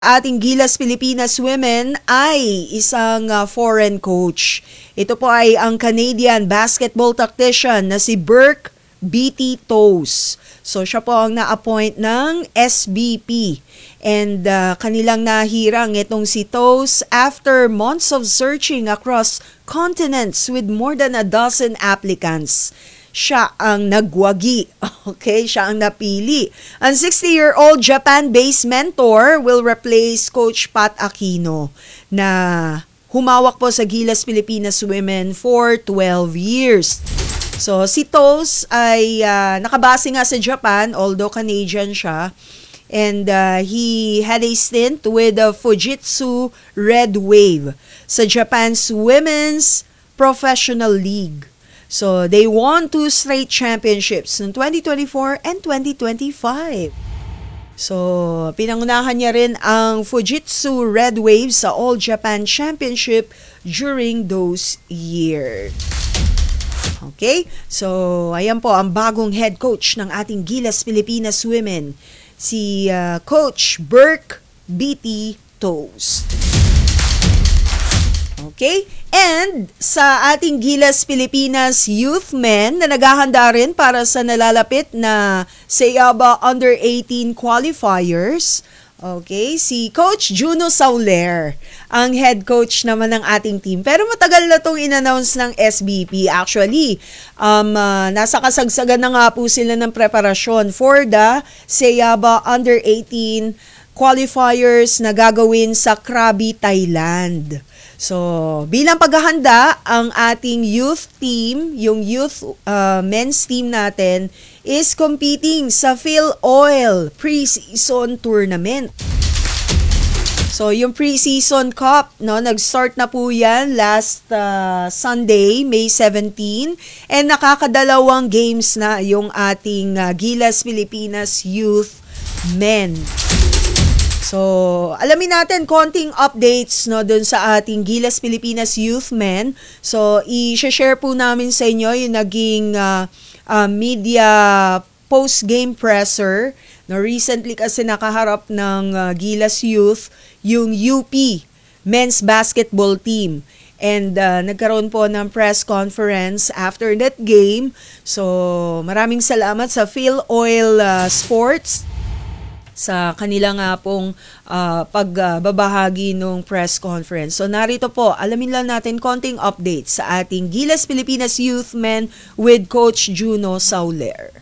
Ating Gilas Pilipinas Women ay isang foreign coach. Ito po ay ang Canadian basketball tactician na si Burke B.T. Toes. So siya po ang na-appoint ng SBP. And kanilang nahirang itong si Toes after months of searching across continents with more than a dozen applicants. Siya ang nagwagi. Okay, siya ang napili. Ang 60-year-old Japan-based mentor will replace Coach Pat Aquino na humawak po sa Gilas Pilipinas Women for 12 years. So, si Toes ay nakabase nga sa Japan, although Canadian siya. And he had a stint with the Fujitsu Red Wave sa Japan's Women's Professional League. So, they won 2 straight championships in 2024 and 2025. So, pinangunahan niya rin ang Fujitsu Red Wave sa All Japan Championship during those years. Okay? So, ayan po ang bagong head coach ng ating Gilas Pilipinas Women, si Coach Burke B.T. Toes. Okay? And sa ating Gilas Pilipinas Youth Men na naghahanda rin para sa nalalapit na Seaba Under-18 qualifiers, okay, si Coach Juno Sauler, ang head coach naman ng ating team. Pero matagal na itong in-announce ng SBP. Actually, nasa kasagsagan na nga po sila ng preparasyon for the Seaba Under-18 qualifiers na gagawin sa Krabi, Thailand. So, bilang paghahanda, ang ating youth team, yung youth men's team natin, is competing sa Phil Oil Pre-Season Tournament. So, yung Pre-Season Cup, no, nag-start na po yan last Sunday, May 17, and nakakadalawang games na yung ating Gilas Pilipinas Youth Men. So, alamin natin konting updates no dun sa ating Gilas Pilipinas Youth Men. So, i-share po namin sa inyo yung naging media post-game presser. No, recently kasi nakaharap ng Gilas Youth yung UP men's basketball team. And nagkaroon po ng press conference after that game. So, maraming salamat sa Phil Oil Sports sa kanila nga pong pagbabahagi ng press conference. So narito po, alamin lang natin konting updates sa ating Gilas Pilipinas Youth Men with Coach Juno Sauler.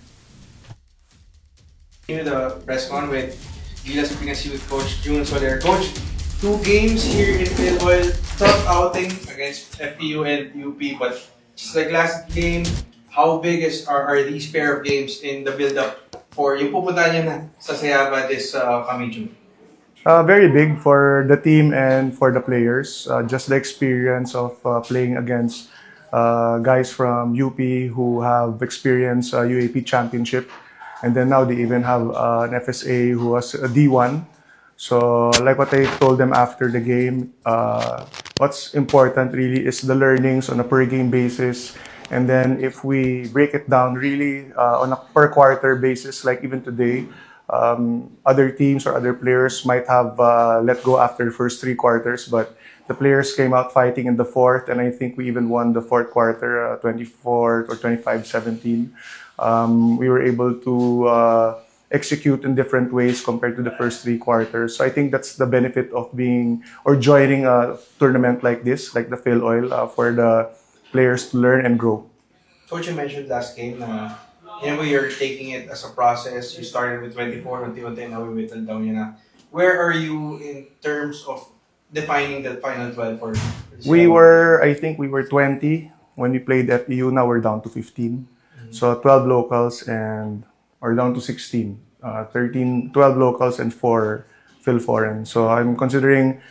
The press con with Gilas Pilipinas Youth Coach Juno Sauler. Coach, 2 games here in Phil Oil, tough outing against FPU and UP, but just like last game, how big are these pair of games in the build-up for yung pupunta niya na sa Seaba this coming June? Very big for the team and for the players. Just the experience of playing against guys from UP who have experienced UAP championship. And then now they even have an FSA who was a D1. So like what I told them after the game, what's important really is the learnings on a per game basis. And then if we break it down really on a per quarter basis, like even today, other teams or other players might have let go after the first 3 quarters, but the players came out fighting in the 4th, and I think we even won the 4th quarter, 24 or 25-17. We were able to execute in different ways compared to the first 3 quarters. So I think that's the benefit of being or joining a tournament like this, like the Phil Oil, for the players to learn and grow. Coach, you mentioned last game na in a way you're taking it as a process. You started with 24, unti-unti now we whittled down yun na. Where are you in terms of defining the final 12 for I think we were 20 when we played FEU. Now we're down to 15. So 12 locals and or down to 16. 12 locals and 4 Phil Foreign. So I'm considering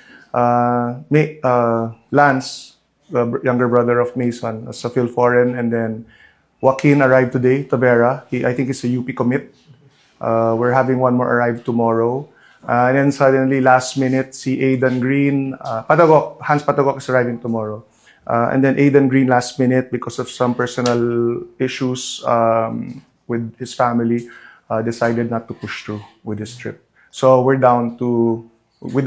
Lance, the younger brother of Mason, as a Phil Foreign, and then Joaquin arrived today, Tavera. I think he's a UP commit. We're having one more arrive tomorrow. And then suddenly, last minute, si Aidan Green, Hans Patagok is arriving tomorrow. And then Aidan Green last minute, because of some personal issues with his family, decided not to push through with this trip. So we're down to with